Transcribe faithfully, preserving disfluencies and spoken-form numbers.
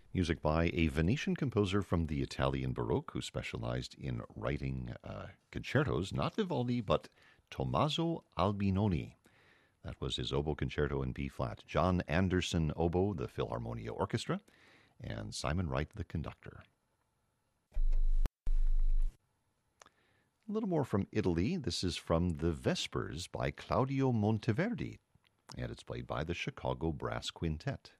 Music by a Venetian composer from the Italian Baroque who specialized in writing uh, concertos, not Vivaldi, but Tommaso Albinoni. That was his oboe concerto in B-flat. John Anderson oboe, the Philharmonia Orchestra, and Simon Wright, the conductor. A little more from Italy. This is from the Vespers by Claudio Monteverdi, and it's played by the Chicago Brass Quintet.